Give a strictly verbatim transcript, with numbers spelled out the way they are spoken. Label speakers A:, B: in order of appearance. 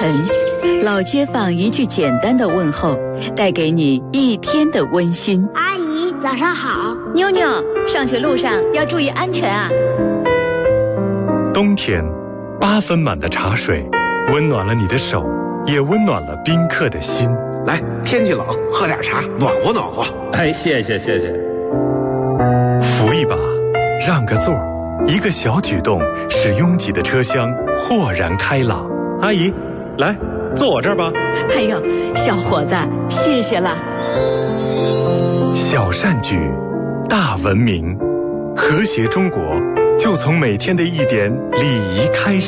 A: 晨，老街坊一句简单的问候，带给你一天的温馨。
B: 阿姨，早上好。
C: 妞妞，上学路上要注意安全啊。
D: 冬天，八分满的茶水，温暖了你的手，也温暖了宾客的心。
E: 来，天气冷，喝点茶，暖和暖和。
F: 哎，谢谢谢谢。
D: 扶一把，让个座，一个小举动，使拥挤的车厢豁然开朗。
F: 阿姨，来，坐我这儿吧。
A: 哎呦，小伙子，谢谢了。
D: 小善举，大文明，和谐中国，就从每天的一点礼仪开始。